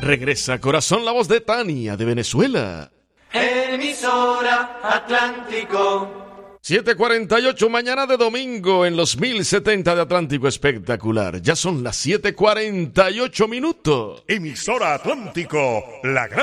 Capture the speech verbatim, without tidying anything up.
Regresa Corazón, la voz de Tania de Venezuela. Emisora Atlántico. siete cuarenta y ocho, mañana de domingo en los mil setenta de Atlántico Espectacular. Ya son las siete cuarenta y ocho minutos. Emisora Atlántico, la gran